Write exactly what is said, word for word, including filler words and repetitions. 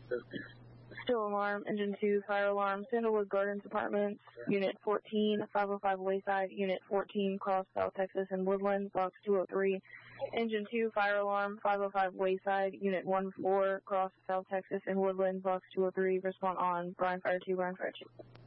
Still alarm, engine two, fire alarm, Sandalwood Gardens Apartments, Unit fourteen, five oh five Wayside, Unit fourteen, Cross, South Texas and Woodland, Box two oh three. Engine two, fire alarm, five oh five Wayside, Unit one four, Cross, South Texas and Woodland, Box two oh three. Respond on Bryan Fire two, Bryan Fire two.